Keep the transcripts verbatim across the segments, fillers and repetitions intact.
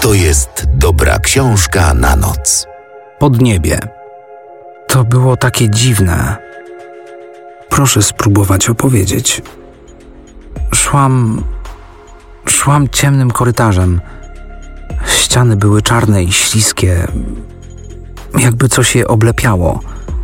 To jest dobra książka na noc. Podniebie. To było takie dziwne. Proszę spróbować opowiedzieć. Szłam... Szłam ciemnym korytarzem. Ściany były czarne i śliskie. Jakby coś je oblepiało.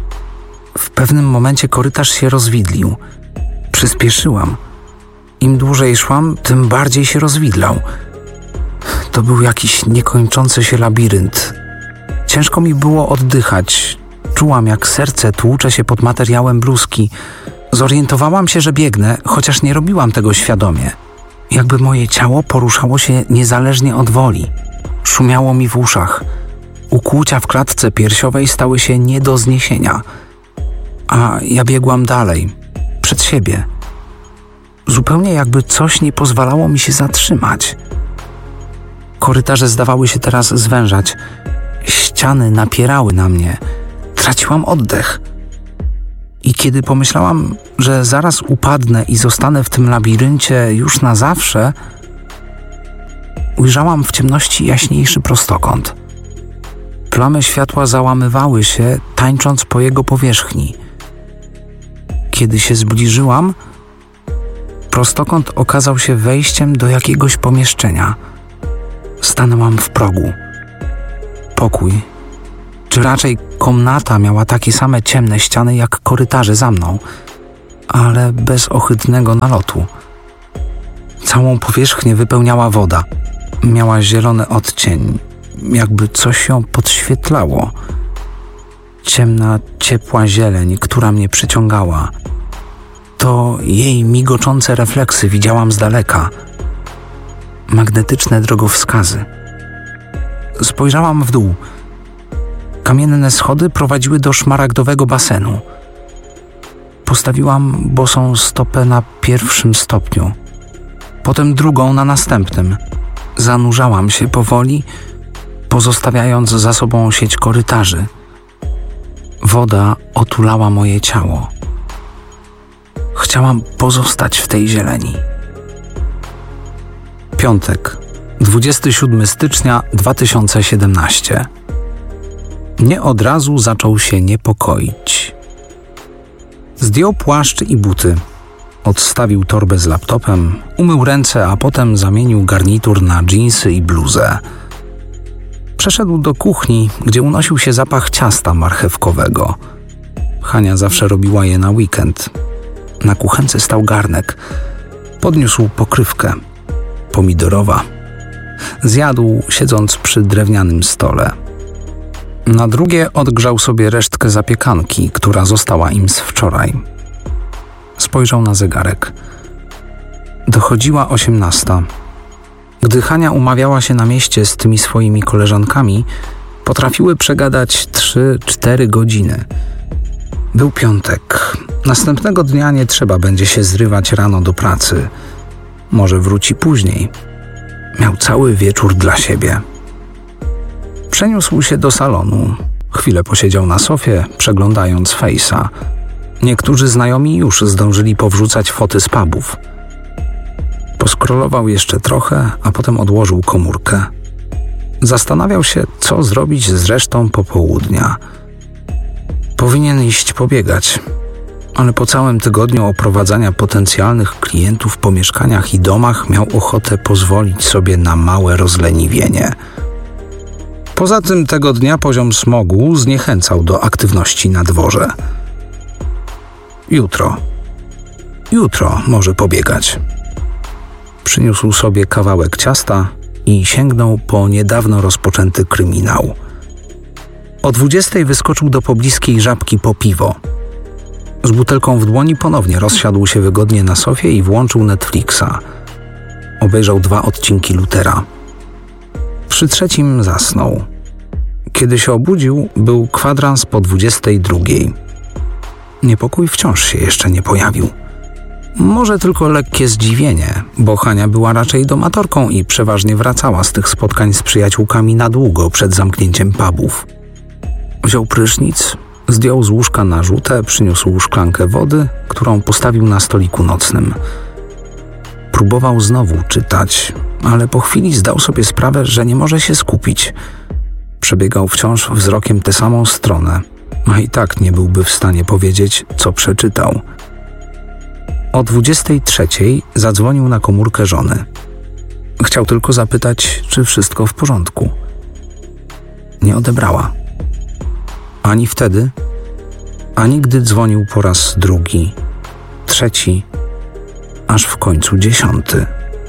W pewnym momencie korytarz się rozwidlił. Przyspieszyłam. Im dłużej szłam, tym bardziej się rozwidlał. To był jakiś niekończący się labirynt. Ciężko mi było oddychać. Czułam, jak serce tłucze się pod materiałem bluzki. Zorientowałam się, że biegnę, chociaż nie robiłam tego świadomie. Jakby moje ciało poruszało się niezależnie od woli. Szumiało mi w uszach. Ukłucia w klatce piersiowej stały się nie do zniesienia. A ja biegłam dalej, przed siebie. Zupełnie jakby coś nie pozwalało mi się zatrzymać. Korytarze zdawały się teraz zwężać. Ściany napierały na mnie. Traciłam oddech. I kiedy pomyślałam, że zaraz upadnę i zostanę w tym labiryncie już na zawsze, ujrzałam w ciemności jaśniejszy prostokąt. Plamy światła załamywały się, tańcząc po jego powierzchni. Kiedy się zbliżyłam, prostokąt okazał się wejściem do jakiegoś pomieszczenia. Stanęłam w progu. Pokój, czy raczej komnata, miała takie same ciemne ściany jak korytarze za mną, ale bez ohydnego nalotu. Całą powierzchnię wypełniała woda. Miała zielony odcień, jakby coś ją podświetlało. Ciemna, ciepła zieleń, która mnie przyciągała. To jej migoczące refleksy widziałam z daleka. Magnetyczne drogowskazy. Spojrzałam w dół. Kamienne schody prowadziły do szmaragdowego basenu. Postawiłam bosą stopę na pierwszym stopniu, potem drugą na następnym. Zanurzałam się powoli, pozostawiając za sobą sieć korytarzy. Woda otulała moje ciało. Chciałam pozostać w tej zieleni. Piątek, dwudziestego siódmego stycznia dwa tysiące siedemnastego. Nie od razu zaczął się niepokoić. Zdjął płaszcz i buty. Odstawił torbę z laptopem, umył ręce, a potem zamienił garnitur na dżinsy i bluzę. Przeszedł do kuchni, gdzie unosił się zapach ciasta marchewkowego. Hania zawsze robiła je na weekend. Na kuchence stał garnek. Podniósł pokrywkę. Pomidorowa. Zjadł, siedząc przy drewnianym stole. Na drugie odgrzał sobie resztkę zapiekanki, która została im z wczoraj. Spojrzał na zegarek. Dochodziła osiemnasta. Gdy Hania umawiała się na mieście z tymi swoimi koleżankami, potrafiły przegadać trzy cztery godziny. Był piątek. Następnego dnia nie trzeba będzie się zrywać rano do pracy. Może wróci później. Miał cały wieczór dla siebie. Przeniósł się do salonu. Chwilę posiedział na sofie, przeglądając Face'a. Niektórzy znajomi już zdążyli powrzucać foty z pubów. Poskrolował jeszcze trochę, a potem odłożył komórkę. Zastanawiał się, co zrobić z resztą popołudnia. Powinien iść pobiegać, ale po całym tygodniu oprowadzania potencjalnych klientów po mieszkaniach i domach miał ochotę pozwolić sobie na małe rozleniwienie. Poza tym tego dnia poziom smogu zniechęcał do aktywności na dworze. Jutro. Jutro może pobiegać. Przyniósł sobie kawałek ciasta i sięgnął po niedawno rozpoczęty kryminał. O dwudziestej wyskoczył do pobliskiej Żabki po piwo. Z butelką w dłoni ponownie rozsiadł się wygodnie na sofie i włączył Netflixa. Obejrzał dwa odcinki Lutera. Przy trzecim zasnął. Kiedy się obudził, był kwadrans po dwudziestej drugiej. Niepokój wciąż się jeszcze nie pojawił. Może tylko lekkie zdziwienie, bo Hania była raczej domatorką i przeważnie wracała z tych spotkań z przyjaciółkami na długo przed zamknięciem pubów. Wziął prysznic, zdjął z łóżka narzutę, przyniósł szklankę wody, którą postawił na stoliku nocnym. Próbował znowu czytać, ale po chwili zdał sobie sprawę, że nie może się skupić. Przebiegał wciąż wzrokiem tę samą stronę, a i tak nie byłby w stanie powiedzieć, co przeczytał. O dwudziestej trzeciej zadzwonił na komórkę żony. Chciał tylko zapytać, czy wszystko w porządku. Nie odebrała. Ani wtedy, ani gdy dzwonił po raz drugi, trzeci, aż w końcu dziesiąty.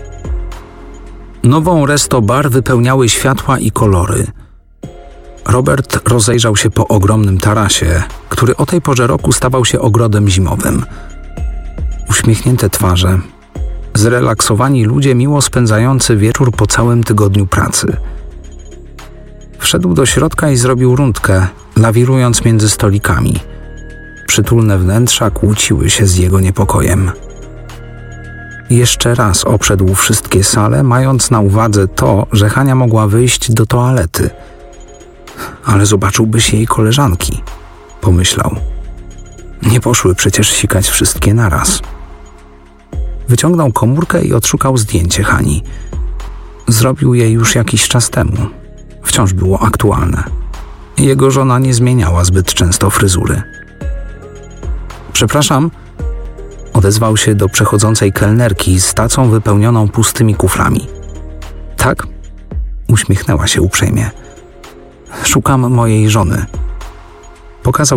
Nową resto bar wypełniały światła i kolory. Robert rozejrzał się po ogromnym tarasie, który o tej porze roku stawał się ogrodem zimowym. Uśmiechnięte twarze, zrelaksowani ludzie miło spędzający wieczór po całym tygodniu pracy. Wszedł do środka i zrobił rundkę, lawirując między stolikami. Przytulne wnętrza kłóciły się z jego niepokojem. Jeszcze raz obszedł wszystkie sale, mając na uwadze to, że Hania mogła wyjść do toalety. Ale zobaczyłby się jej koleżanki, pomyślał. Nie poszły przecież sikać wszystkie naraz. Wyciągnął komórkę i odszukał zdjęcie Hani. Zrobił je już jakiś czas temu. Wciąż było aktualne. Jego żona nie zmieniała zbyt często fryzury. Przepraszam, odezwał się do przechodzącej kelnerki z tacą wypełnioną pustymi kuflami. Tak? Uśmiechnęła się uprzejmie. Szukam mojej żony. Pokazał